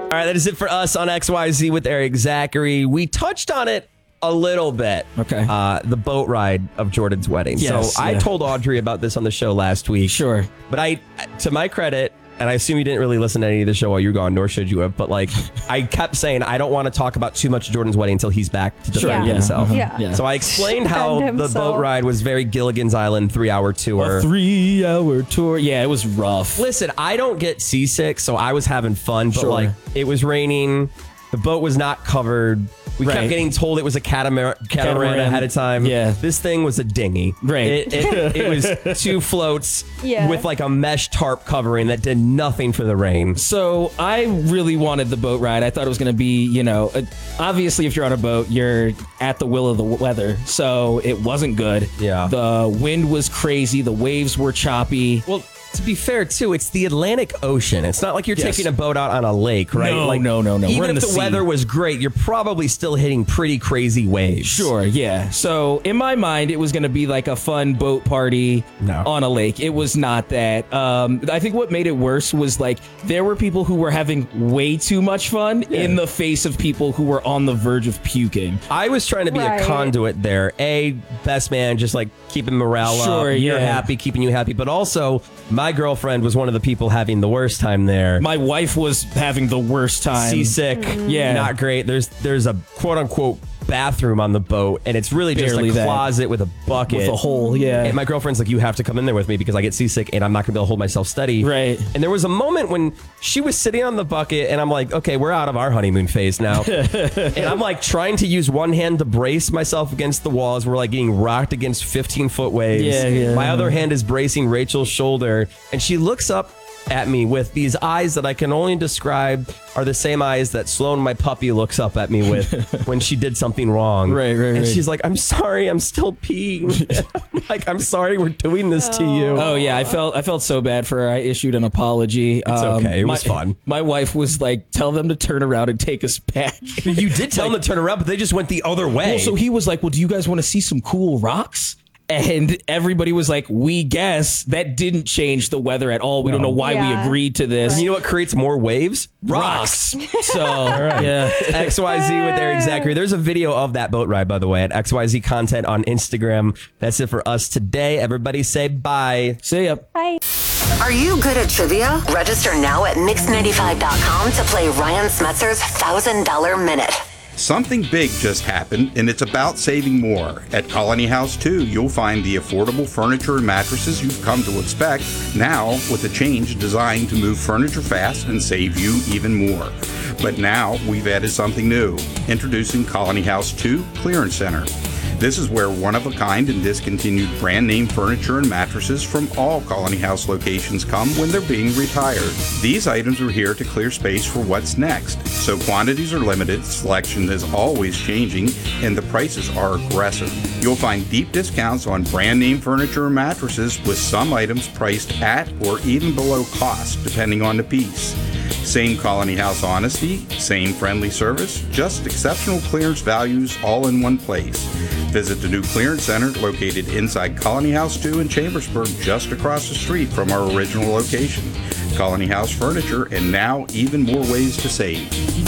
All right, that is it for us on XYZ with Eric Zachary. We touched on it a little bit. Okay. The boat ride of Jordan's wedding. Yes, so I told Audrey about this on the show last week. Sure. But to my credit, and I assume you didn't really listen to any of the show while you were gone, nor should you have, but like, I kept saying, I don't want to talk about too much of Jordan's wedding until he's back to defend himself. Yeah. So I explained how the boat ride was very Gilligan's Island 3-hour tour. A 3-hour tour. Yeah, it was rough. Listen, I don't get seasick, so I was having fun, but Sure. like, it was raining. The boat was not covered. We Right. kept getting told it was a catamaran ahead of time. Yeah. This thing was a dinghy. Right. It was 2 floats Yeah. with like a mesh tarp covering that did nothing for the rain. So I really wanted the boat ride. I thought it was going to be, obviously if you're on a boat, you're at the will of the weather. So it wasn't good. Yeah. The wind was crazy. The waves were choppy. Well, to be fair, too, it's the Atlantic Ocean. It's not like you're Yes. taking a boat out on a lake, right? No, like, no. We're Even in if the the sea. weather was great, you're probably still hitting pretty crazy waves. Sure, yeah. So in my mind, it was going to be like a fun boat party on a lake. It was not that. I think what made it worse was like there were people who were having way too much fun in the face of people who were on the verge of puking. I was trying to be a conduit there. Best man, just like keeping morale up. You're happy, keeping you happy. But also, my girlfriend was one of the people having the worst time there. My wife was having the worst time. Seasick. Yeah. Not great. There's a quote unquote bathroom on the boat, and it's really just Barely a that. closet with a bucket. With a hole, yeah. And my girlfriend's like, you have to come in there with me because I get seasick and I'm not going to be able to hold myself steady. Right. And there was a moment when she was sitting on the bucket and I'm like, okay, we're out of our honeymoon phase now. And I'm like trying to use one hand to brace myself against the walls. We're like getting rocked against 15-foot waves. Yeah. My other hand is bracing Rachel's shoulder, and she looks up at me with these eyes that I can only describe are the same eyes that Sloan, my puppy, looks up at me with when she did something wrong. Right. And she's like, I'm sorry, I'm still peeing. I'm like, I'm sorry we're doing this to you. Oh yeah, I felt so bad for her. I issued an apology. It's okay. It was fun. My wife was like, tell them to turn around and take us back. You did tell them to turn around, but they just went the other way. Well, so he was like, well, do you guys want to see some cool rocks? And everybody was like, we guess. That didn't change the weather at all. We don't know why we agreed to this. You know what creates more waves? Rocks. So, yeah. XYZ with Eric Zachary. There's a video of that boat ride, by the way, at XYZ Content on Instagram. That's it for us today. Everybody say bye. See ya. Bye. Are you good at trivia? Register now at Mix95.com to play Ryan Smetzer's $1,000 Minute. Something big just happened, and it's about saving more. At Colony House 2, you'll find the affordable furniture and mattresses you've come to expect, now with a change designed to move furniture fast and save you even more. But now we've added something new. Introducing Colony House 2 Clearance Center. This is where one-of-a-kind and discontinued brand-name furniture and mattresses from all Colony House locations come when they're being retired. These items are here to clear space for what's next, so quantities are limited, selection is always changing, and the prices are aggressive. You'll find deep discounts on brand-name furniture and mattresses, with some items priced at or even below cost, depending on the piece. Same Colony House honesty, same friendly service, just exceptional clearance values all in one place. Visit the new clearance center located inside Colony House 2 in Chambersburg, just across the street from our original location. Colony House Furniture, and now even more ways to save.